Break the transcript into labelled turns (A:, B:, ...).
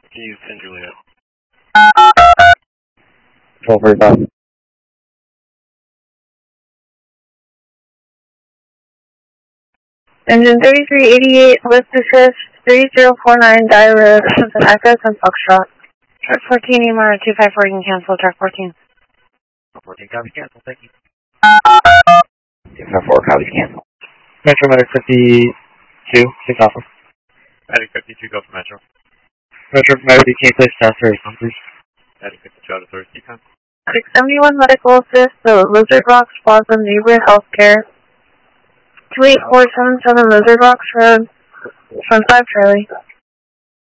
A: Can you use 10 Juliet?
B: 1245.
C: Engine 3388, lift assist 3049, dial Simpson Echo and Foxtrot. Track 14, EMR 254, you can cancel track 14.
A: 14, copy, cancel, thank you.
B: 254, copies cancel.
D: Metro Medic 52, 6 Alpha.
A: Medic 52, go for Metro.
D: Metro Medic, can you place staff service on, please?
A: Medic 52 out of 30, time.
C: 671 medical assist, the Lizard Rocks Plaza Neighborhood Healthcare. 28477 Lizard Rocks Road, front 5 Charlie.